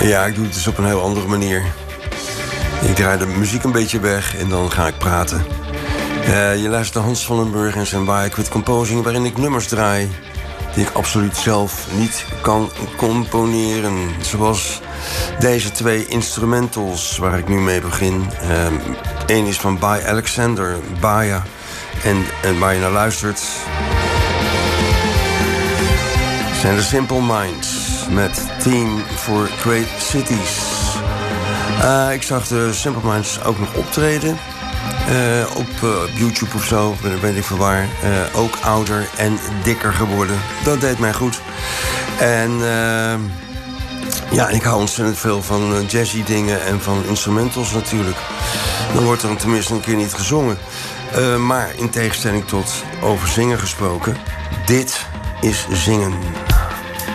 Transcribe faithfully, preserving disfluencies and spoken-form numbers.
Ja, ik doe het dus op een heel andere manier. Ik draai de muziek een beetje weg en dan ga ik praten. Uh, je luistert naar Hans Vallenburg en zijn Why I Quit Composing, waarin ik nummers draai die ik absoluut zelf niet kan componeren. Zoals deze twee instrumentals waar ik nu mee begin. Eén uh, is van By Alexander Baya. En, en waar je naar luistert zijn de Simple Minds met Team for Great Cities. Uh, ik zag de Simple Minds ook nog optreden. Uh, op uh, YouTube of zo, weet ik veel waar. Uh, ook ouder en dikker geworden. Dat deed mij goed. En uh, ja, ik hou ontzettend veel van uh, jazzy dingen en van instrumentals natuurlijk. Dan wordt er tenminste een keer niet gezongen. Uh, maar in tegenstelling tot over zingen gesproken, dit is zingen.